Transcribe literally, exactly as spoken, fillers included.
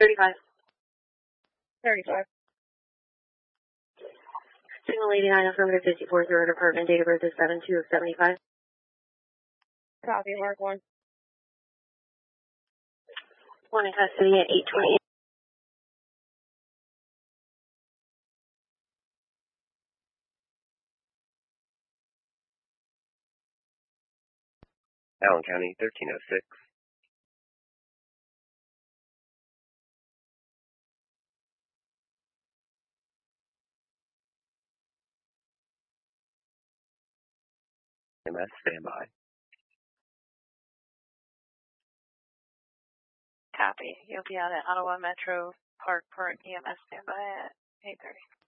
thirty-five. thirty-five. Signal eighty-nine, affirmative fifty-four, third apartment, date of birth is seven two of seventy-five. Copy, mark one. One in custody at eight twenty. Allen County, thirteen oh six. E M S, standby. Copy. You'll be out at Ottawa Metro Park for E M S standby at eight thirty.